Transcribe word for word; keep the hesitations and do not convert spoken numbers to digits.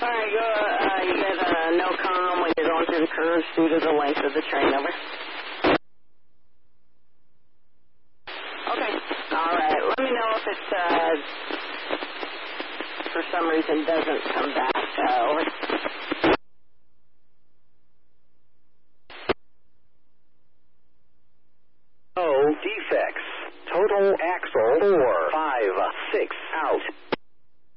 All right, go, uh, you get a no comm when you're going through the curves due to the length of the train, over. Okay, all right. Let me know if it, uh, for some reason doesn't come back, uh, over. Oh, defects. Total axle four, five, six, out.